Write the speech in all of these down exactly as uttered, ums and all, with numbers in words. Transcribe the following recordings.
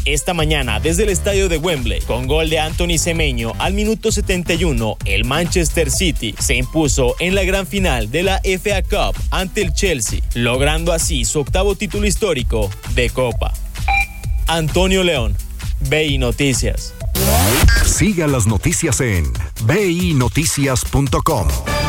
Esta mañana, desde el estadio de Wembley, con gol de Anthony Semenyo al minuto setenta y uno, el Manchester City se impuso en la gran final de la F A Cup ante el Chelsea, logrando así su octavo título histórico de Copa. Antonio León, B I Noticias. Siga las noticias en b i noticias punto com.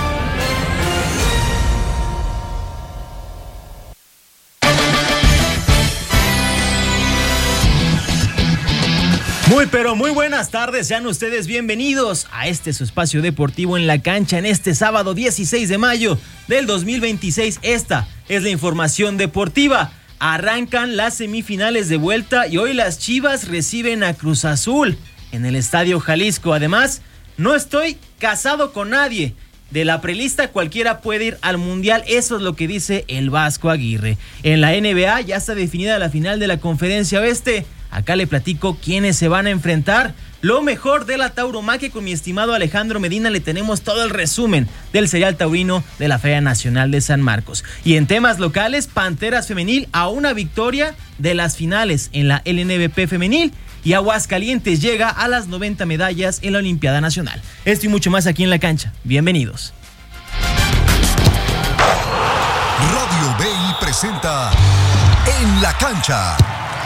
Muy pero muy buenas tardes, sean ustedes bienvenidos a este su espacio deportivo en la cancha en este sábado dieciséis de mayo del dos mil veintiséis. Esta es la información deportiva. Arrancan las semifinales de vuelta y hoy las Chivas reciben a Cruz Azul en el Estadio Jalisco. Además, no estoy casado con nadie. De la prelista cualquiera puede ir al Mundial, eso es lo que dice el Vasco Aguirre. En la N B A ya está definida la final de la Conferencia Oeste. Acá le platico quiénes se van a enfrentar. Lo mejor de la tauromaquia con mi estimado Alejandro Medina. Le tenemos todo el resumen del serial taurino de la Feria Nacional de San Marcos. Y en temas locales, Panteras Femenil a una victoria de las finales en la L N B P Femenil. Y Aguascalientes llega a las noventa medallas en la Olimpiada Nacional. Esto y mucho más aquí en la cancha. Bienvenidos. Radio B I presenta En la Cancha.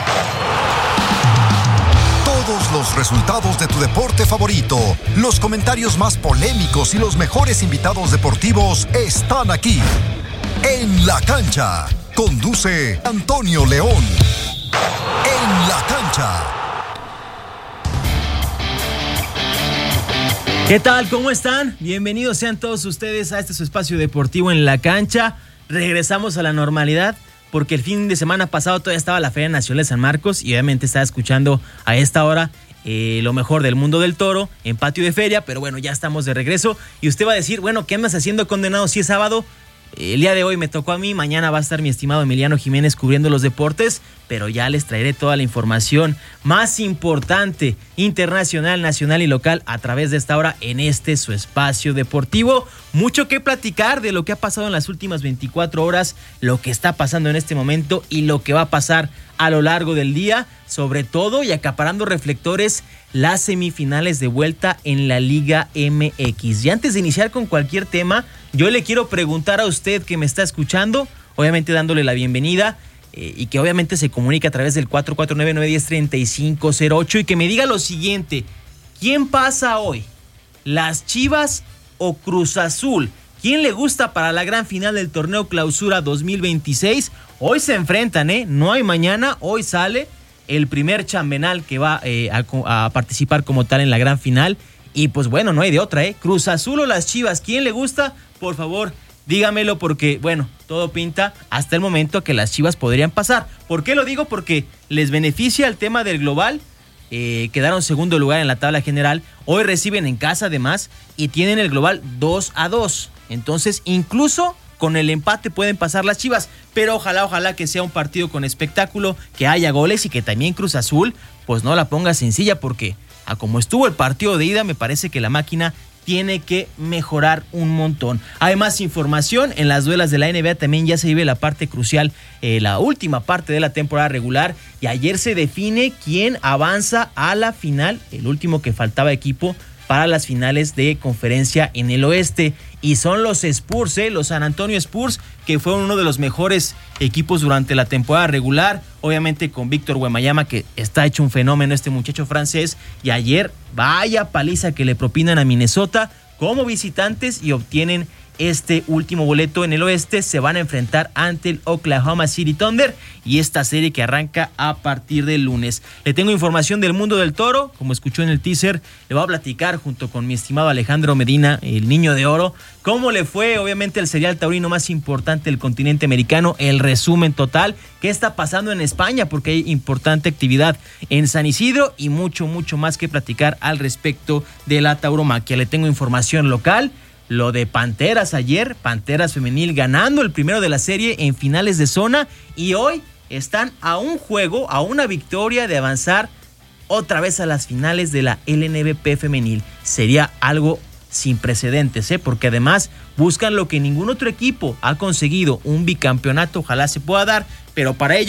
Todos los resultados de tu deporte favorito, los comentarios más polémicos y los mejores invitados deportivos están aquí. En la Cancha. Conduce Antonio León. En la Cancha. ¿Qué tal? ¿Cómo están? Bienvenidos sean todos ustedes a este su espacio deportivo en la cancha. Regresamos a la normalidad porque el fin de semana pasado todavía estaba la Feria Nacional de San Marcos y obviamente estaba escuchando a esta hora eh, lo mejor del mundo del toro en patio de feria, pero bueno, ya estamos de regreso y usted va a decir, bueno, ¿qué andas haciendo, condenado, si es sábado? El día de hoy me tocó a mí, mañana va a estar mi estimado Emiliano Jiménez cubriendo los deportes, pero ya les traeré toda la información más importante, internacional, nacional y local a través de esta hora en este su espacio deportivo. Mucho que platicar de lo que ha pasado en las últimas veinticuatro horas, lo que está pasando en este momento y lo que va a pasar a lo largo del día, sobre todo y acaparando reflectores, las semifinales de vuelta en la Liga M X. Y antes de iniciar con cualquier tema, yo le quiero preguntar a usted que me está escuchando, obviamente dándole la bienvenida, eh, y que obviamente se comunica a través del cuatro cuatro nueve, nueve uno cero, tres cinco cero ocho y que me diga lo siguiente: ¿quién pasa hoy? ¿Las Chivas o Cruz Azul? ¿Quién le gusta para la gran final del torneo Clausura dos mil veintiséis? Hoy se enfrentan, ¿eh? No hay mañana, hoy sale el primer chambenal que va eh, a, a participar como tal en la gran final. Y pues bueno, no hay de otra, ¿eh? Cruz Azul o las Chivas, ¿quién le gusta? Por favor, dígamelo porque, bueno, todo pinta hasta el momento que las Chivas podrían pasar. ¿Por qué lo digo? Porque les beneficia el tema del global. Eh, quedaron segundo lugar en la tabla general. Hoy reciben en casa además y tienen el global dos a dos. Entonces, incluso con el empate pueden pasar las Chivas, pero ojalá, ojalá que sea un partido con espectáculo, que haya goles y que también Cruz Azul pues no la ponga sencilla, porque a como estuvo el partido de ida, me parece que la máquina tiene que mejorar un montón. Hay más información en las duelas de la N B A, también ya se vive la parte crucial, eh, la última parte de la temporada regular, y ayer se define quién avanza a la final, el último que faltaba equipo para las finales de conferencia en el oeste, y son los Spurs, ¿eh? los San Antonio Spurs, que fueron uno de los mejores equipos durante la temporada regular, obviamente con Víctor Wembanyama, que está hecho un fenómeno este muchacho francés, y ayer vaya paliza que le propinan a Minnesota como visitantes y obtienen este último boleto en el oeste. Se van a enfrentar ante el Oklahoma City Thunder y esta serie que arranca a partir del lunes. Le tengo información del mundo del toro, como escuchó en el teaser, le voy a platicar junto con mi estimado Alejandro Medina, el niño de oro, cómo le fue obviamente el serial taurino más importante del continente americano, el resumen total, qué está pasando en España, porque hay importante actividad en San Isidro y mucho, mucho más que platicar al respecto de la tauromaquia. Le tengo información local, lo de Panteras ayer, Panteras Femenil ganando el primero de la serie en finales de zona, y hoy están a un juego, a una victoria de avanzar otra vez a las finales de la L N B P Femenil. Sería algo sin precedentes, ¿eh? Porque además buscan lo que ningún otro equipo ha conseguido, un bicampeonato, ojalá se pueda dar, pero para ello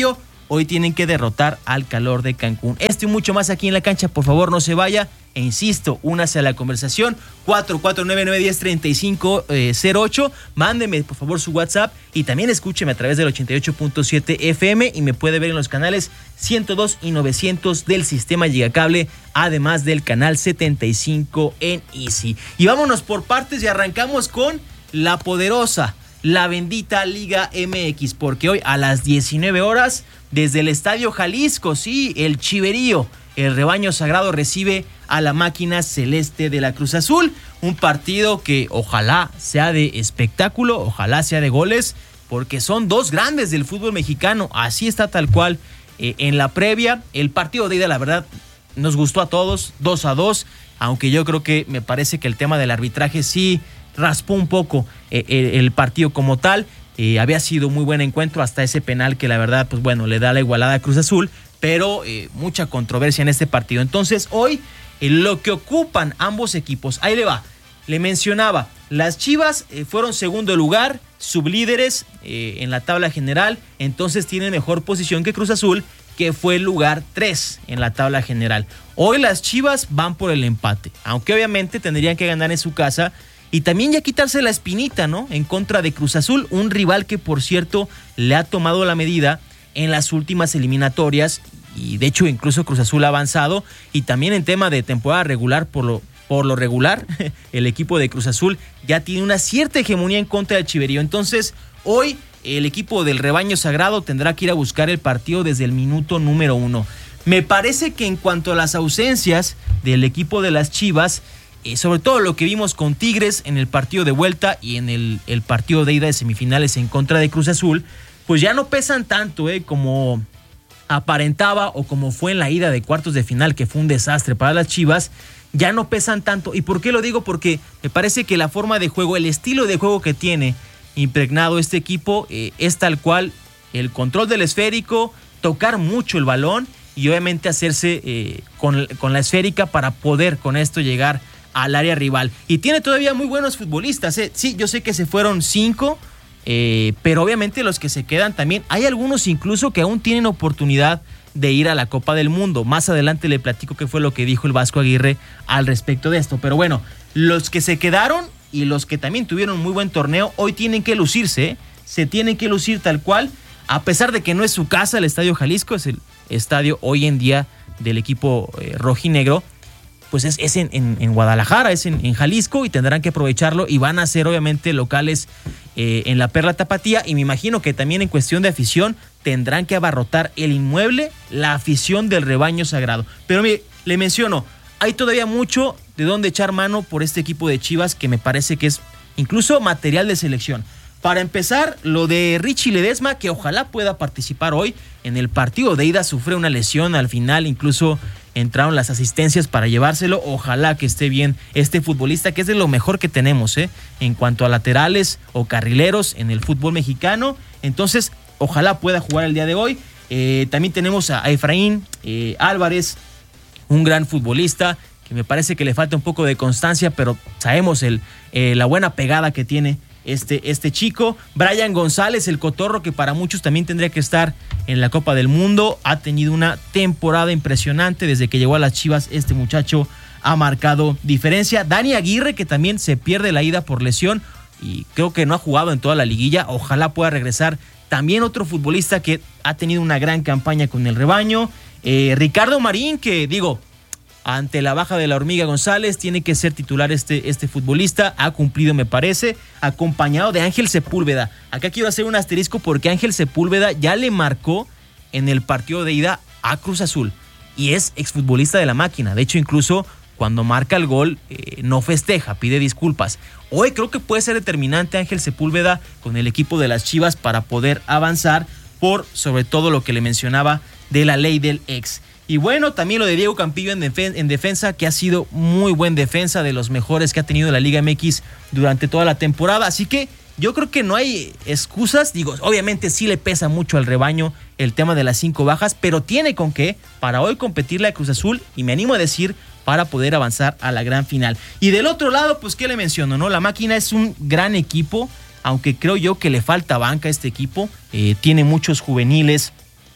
hoy tienen que derrotar al Calor de Cancún. Esto y mucho más aquí en La Cancha, por favor no se vaya. E insisto, únase a la conversación, cuatro cuatro nueve nueve uno cero tres cinco cero ocho, mándeme por favor su WhatsApp y también escúcheme a través del ochenta y ocho punto siete F M y me puede ver en los canales ciento dos y novecientos del sistema Gigacable, además del canal setenta y cinco en Easy. Y vámonos por partes y arrancamos con la poderosa, la bendita Liga M X, porque hoy a las diecinueve horas, desde el Estadio Jalisco, sí, el Chiverío, el rebaño sagrado recibe a la máquina celeste de la Cruz Azul, un partido que ojalá sea de espectáculo, ojalá sea de goles, porque son dos grandes del fútbol mexicano, así está tal cual eh, en la previa. El partido de ida, la verdad, nos gustó a todos, dos a dos, aunque yo creo que me parece que el tema del arbitraje sí raspó un poco eh, el, el partido como tal. Eh, había sido muy buen encuentro hasta ese penal que la verdad, pues bueno, le da la igualada a Cruz Azul, pero eh, mucha controversia en este partido. Entonces hoy eh, lo que ocupan ambos equipos, ahí le va, le mencionaba, las Chivas eh, fueron segundo lugar, sublíderes eh, en la tabla general, entonces tienen mejor posición que Cruz Azul, que fue el lugar tres en la tabla general. Hoy las Chivas van por el empate, aunque obviamente tendrían que ganar en su casa y también ya quitarse la espinita, ¿no? En contra de Cruz Azul, un rival que por cierto le ha tomado la medida en las últimas eliminatorias y de hecho incluso Cruz Azul ha avanzado y también en tema de temporada regular por lo, por lo regular el equipo de Cruz Azul ya tiene una cierta hegemonía en contra del Chiverío. Entonces hoy el equipo del rebaño sagrado tendrá que ir a buscar el partido desde el minuto número uno. Me parece que en cuanto a las ausencias del equipo de las Chivas, eh, sobre todo lo que vimos con Tigres en el partido de vuelta y en el, el partido de ida de semifinales en contra de Cruz Azul, pues ya no pesan tanto eh, como aparentaba o como fue en la ida de cuartos de final, que fue un desastre para las Chivas, ya no pesan tanto. ¿Y por qué lo digo? Porque me parece que la forma de juego, el estilo de juego que tiene impregnado este equipo eh, es tal cual, el control del esférico, tocar mucho el balón y obviamente hacerse eh, con, con la esférica para poder con esto llegar al área rival. Y tiene todavía muy buenos futbolistas. Eh. Sí, yo sé que se fueron cinco, Eh, pero obviamente los que se quedan también, hay algunos incluso que aún tienen oportunidad de ir a la Copa del Mundo. Más adelante le platico qué fue lo que dijo el Vasco Aguirre al respecto de esto. Pero bueno, los que se quedaron y los que también tuvieron muy buen torneo, hoy tienen que lucirse, ¿eh? Se tienen que lucir tal cual, a pesar de que no es su casa el Estadio Jalisco, es el estadio hoy en día del equipo eh, rojinegro, pues es, es en, en, en Guadalajara, es en, en Jalisco y tendrán que aprovecharlo y van a ser obviamente locales eh, en la Perla Tapatía y me imagino que también en cuestión de afición tendrán que abarrotar el inmueble, la afición del rebaño sagrado. Pero mire, le menciono, hay todavía mucho de dónde echar mano por este equipo de Chivas que me parece que es incluso material de selección. Para empezar, lo de Richie Ledesma, que ojalá pueda participar hoy. En el partido de ida sufre una lesión al final, incluso entraron las asistencias para llevárselo. Ojalá que esté bien este futbolista, que es de lo mejor que tenemos ¿eh? en cuanto a laterales o carrileros en el fútbol mexicano. Entonces, ojalá pueda jugar el día de hoy. Eh, también tenemos a Efraín eh, Álvarez, un gran futbolista, que me parece que le falta un poco de constancia, pero sabemos el, eh, la buena pegada que tiene Este, este chico. Brian González, el cotorro, que para muchos también tendría que estar en la Copa del Mundo, ha tenido una temporada impresionante desde que llegó a las Chivas. Este muchacho ha marcado diferencia. Dani Aguirre, que también se pierde la ida por lesión y creo que no ha jugado en toda la liguilla, ojalá pueda regresar. También otro futbolista que ha tenido una gran campaña con el rebaño. eh, Ricardo Marín, que digo, ante la baja de la Hormiga González, tiene que ser titular este, este futbolista. Ha cumplido, me parece, acompañado de Ángel Sepúlveda. Acá quiero hacer un asterisco porque Ángel Sepúlveda ya le marcó en el partido de ida a Cruz Azul y es exfutbolista de la máquina. De hecho, incluso cuando marca el gol eh, no festeja, pide disculpas. Hoy creo que puede ser determinante Ángel Sepúlveda con el equipo de las Chivas para poder avanzar por sobre todo lo que le mencionaba de la ley del ex. Y bueno, también lo de Diego Campillo en, defen- en defensa, que ha sido muy buen defensa, de los mejores que ha tenido la Liga M X durante toda la temporada. Así que yo creo que no hay excusas. Digo, obviamente sí le pesa mucho al rebaño el tema de las cinco bajas, pero tiene con qué para hoy competirle a Cruz Azul y me animo a decir para poder avanzar a la gran final. Y del otro lado, pues, ¿qué le menciono? ¿No? La máquina es un gran equipo, aunque creo yo que le falta banca a este equipo. Eh, tiene muchos juveniles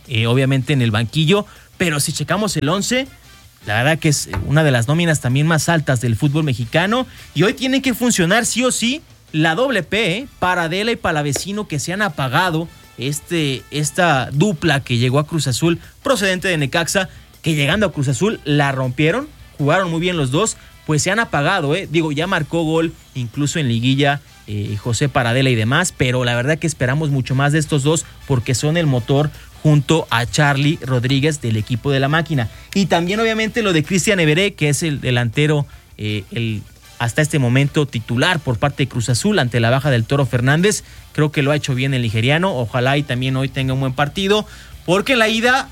eh, obviamente en el banquillo, pero si checamos el once, la verdad que es una de las nóminas también más altas del fútbol mexicano, y hoy tienen que funcionar sí o sí la doble P, ¿eh? Paradela y Palavecino, que se han apagado, este, esta dupla que llegó a Cruz Azul procedente de Necaxa, que llegando a Cruz Azul la rompieron, jugaron muy bien los dos, pues se han apagado, ¿eh? Digo, ya marcó gol incluso en liguilla eh, José Paradela y demás, pero la verdad que esperamos mucho más de estos dos porque son el motor junto a Charlie Rodríguez del equipo de la máquina. Y también obviamente lo de Cristian Everé, que es el delantero, eh, el hasta este momento titular por parte de Cruz Azul ante la baja del Toro Fernández. Creo que lo ha hecho bien el nigeriano, ojalá y también hoy tenga un buen partido, porque en la ida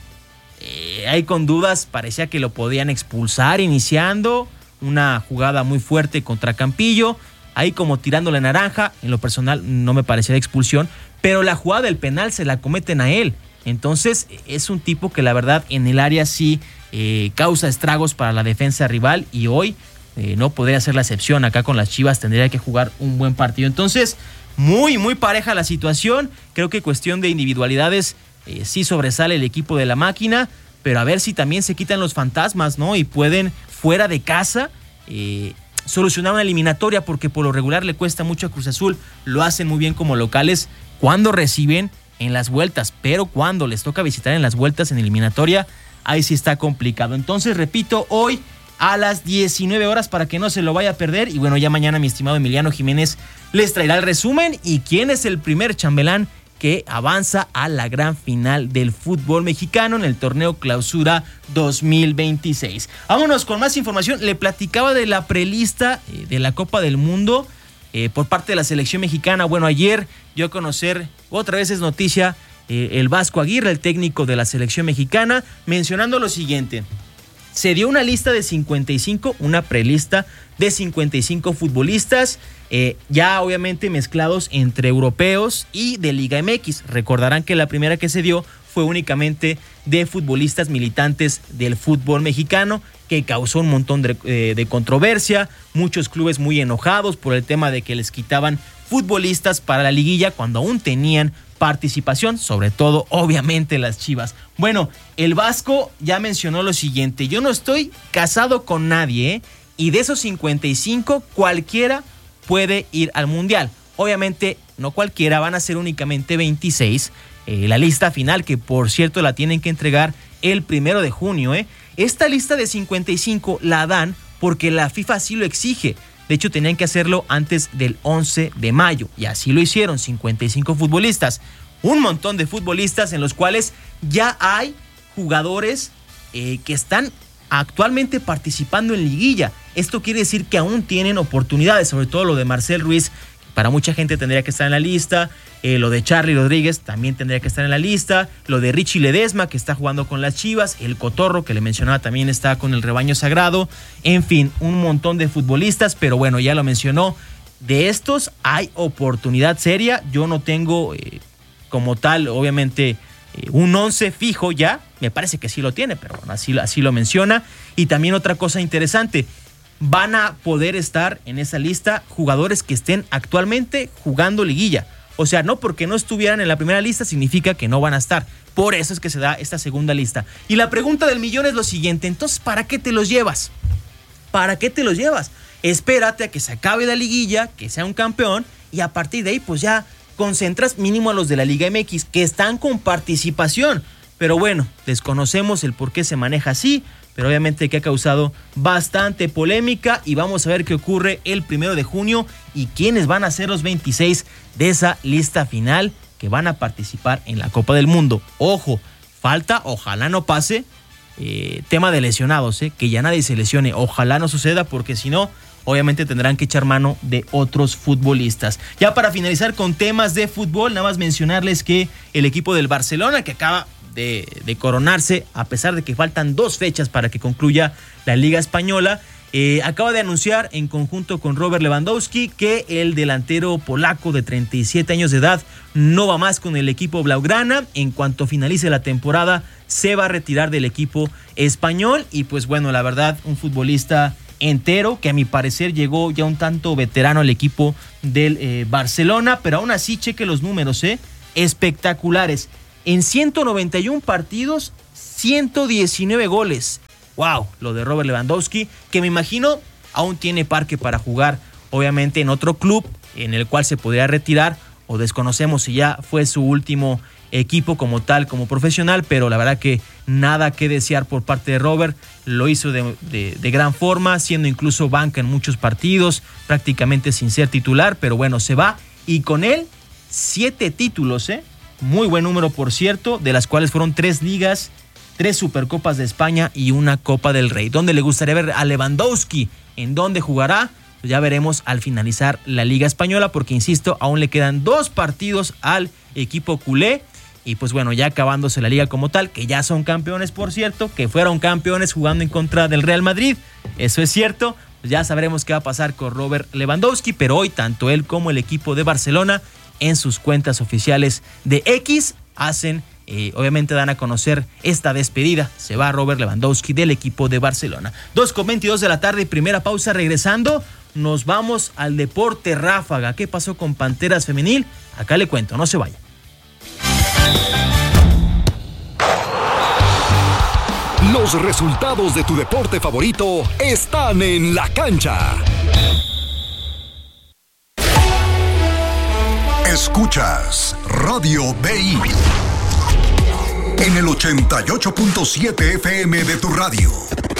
eh, hay con dudas, parecía que lo podían expulsar iniciando una jugada muy fuerte contra Campillo, ahí como tirándole naranja, en lo personal no me parecía de expulsión, pero la jugada del penal se la cometen a él. Entonces es un tipo que la verdad en el área sí eh, causa estragos para la defensa rival, y hoy eh, no podría ser la excepción. Acá con las Chivas tendría que jugar un buen partido. Entonces muy muy pareja la situación. Creo que cuestión de individualidades eh, sí sobresale el equipo de la máquina, pero a ver si también se quitan los fantasmas, ¿no? Y pueden fuera de casa eh, solucionar una eliminatoria, porque por lo regular le cuesta mucho a Cruz Azul. Lo hacen muy bien como locales cuando reciben en las vueltas, pero cuando les toca visitar en las vueltas en eliminatoria, ahí sí está complicado. Entonces, repito, hoy a las diecinueve horas para que no se lo vaya a perder. Y bueno, ya mañana mi estimado Emiliano Jiménez les traerá el resumen y quién es el primer chambelán que avanza a la gran final del fútbol mexicano en el torneo Clausura dos mil veintiséis. Vámonos con más información. Le platicaba de la prelista eh, de la Copa del Mundo Eh, por parte de la selección mexicana. Bueno, ayer dio a conocer, otra vez es noticia, eh, el Vasco Aguirre, el técnico de la selección mexicana, mencionando lo siguiente: se dio una lista de cincuenta y cinco, una prelista de cincuenta y cinco futbolistas, eh, ya obviamente mezclados entre europeos y de Liga M X. Recordarán que la primera que se dio fue únicamente de futbolistas militantes del fútbol mexicano, que causó un montón de, eh, de controversia, muchos clubes muy enojados por el tema de que les quitaban futbolistas para la liguilla cuando aún tenían participación, sobre todo obviamente las Chivas. Bueno, el Vasco ya mencionó lo siguiente: yo no estoy casado con nadie, ¿eh? Y de esos cincuenta y cinco cualquiera puede ir al Mundial. Obviamente no cualquiera, van a ser únicamente veintiséis. Eh, la lista final, que por cierto la tienen que entregar el primero de junio, ¿eh? Esta lista de cincuenta y cinco la dan porque la FIFA así lo exige. De hecho, tenían que hacerlo antes del once de mayo, y así lo hicieron. cincuenta y cinco futbolistas, un montón de futbolistas en los cuales ya hay jugadores eh, que están actualmente participando en liguilla. Esto quiere decir que aún tienen oportunidades, sobre todo lo de Marcel Ruiz, para mucha gente tendría que estar en la lista. Eh, lo de Charlie Rodríguez también tendría que estar en la lista. Lo de Richie Ledesma, que está jugando con las Chivas. El Cotorro, que le mencionaba, también está con el Rebaño Sagrado. En fin, un montón de futbolistas, pero bueno, ya lo mencionó. De estos hay oportunidad seria. Yo no tengo eh, como tal, obviamente, eh, un once fijo ya. Me parece que sí lo tiene, pero bueno, así, así lo menciona. Y también otra cosa interesante: van a poder estar en esa lista jugadores que estén actualmente jugando liguilla. O sea, no porque no estuvieran en la primera lista significa que no van a estar. Por eso es que se da esta segunda lista. Y la pregunta del millón es lo siguiente: entonces, ¿para qué te los llevas? ¿Para qué te los llevas? Espérate a que se acabe la liguilla, que sea un campeón, y a partir de ahí pues ya concentras mínimo a los de la Liga M X que están con participación. Pero bueno, desconocemos el por qué se maneja así, pero obviamente que ha causado bastante polémica, y vamos a ver qué ocurre el primero de junio y quiénes van a ser los veintiséis de esa lista final que van a participar en la Copa del Mundo. Ojo, falta, ojalá no pase, eh, tema de lesionados, eh, que ya nadie se lesione, ojalá no suceda, porque si no, obviamente tendrán que echar mano de otros futbolistas. Ya para finalizar con temas de fútbol, nada más mencionarles que el equipo del Barcelona, que acaba De, de coronarse, a pesar de que faltan dos fechas para que concluya la Liga Española, eh, acaba de anunciar en conjunto con Robert Lewandowski que el delantero polaco de treinta y siete años de edad no va más con el equipo blaugrana. En cuanto finalice la temporada se va a retirar del equipo español, y pues bueno, la verdad, un futbolista entero que a mi parecer llegó ya un tanto veterano al equipo del eh, Barcelona, pero aún así cheque los números, eh, espectaculares. En ciento noventa y uno partidos, ciento diecinueve goles. ¡Wow! Lo de Robert Lewandowski, que me imagino aún tiene parque para jugar, obviamente en otro club en el cual se podría retirar, o desconocemos si ya fue su último equipo como tal, como profesional, pero la verdad que nada que desear por parte de Robert. Lo hizo de, de, de gran forma, siendo incluso banca en muchos partidos, prácticamente sin ser titular, pero bueno, se va, y con él siete títulos, ¿eh? Muy buen número, por cierto, de las cuales fueron tres ligas, tres Supercopas de España y una Copa del Rey. ¿Dónde le gustaría ver a Lewandowski? ¿En dónde jugará? Pues ya veremos al finalizar la Liga Española, porque insisto, aún le quedan dos partidos al equipo culé. Y pues bueno, ya acabándose la liga como tal, que ya son campeones, por cierto, que fueron campeones jugando en contra del Real Madrid. Eso es cierto. Pues ya sabremos qué va a pasar con Robert Lewandowski, pero hoy tanto él como el equipo de Barcelona en sus cuentas oficiales de X hacen, eh, obviamente dan a conocer esta despedida. Se va Robert Lewandowski del equipo de Barcelona. dos con veintidós de la tarde, primera pausa. Regresando, nos vamos al deporte ráfaga. ¿Qué pasó con Panteras Femenil? Acá le cuento, no se vaya. Los resultados de tu deporte favorito están en la cancha. Escuchas Radio B I en el ochenta y ocho punto siete F M de tu radio.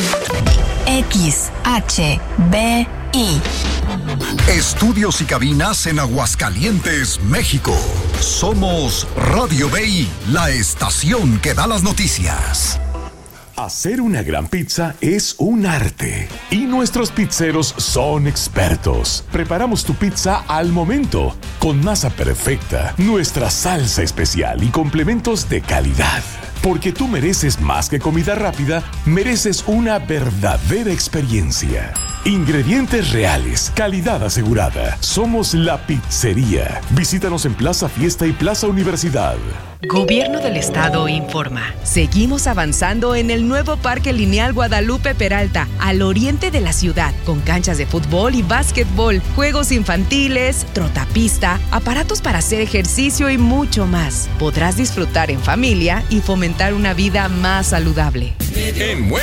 X H B I. Estudios y cabinas en Aguascalientes, México. Somos Radio B I, la estación que da las noticias. Hacer una gran pizza es un arte y nuestros pizzeros son expertos. Preparamos tu pizza al momento, con masa perfecta, nuestra salsa especial y complementos de calidad. Porque tú mereces más que comida rápida, mereces una verdadera experiencia. Ingredientes reales, calidad asegurada. Somos la pizzería. Visítanos en Plaza Fiesta y Plaza Universidad. Gobierno del Estado informa. Seguimos avanzando en el nuevo Parque Lineal Guadalupe Peralta, al oriente de la ciudad, con canchas de fútbol y básquetbol, juegos infantiles, trotapista, aparatos para hacer ejercicio y mucho más. Podrás disfrutar en familia y fomentar una vida más saludable. En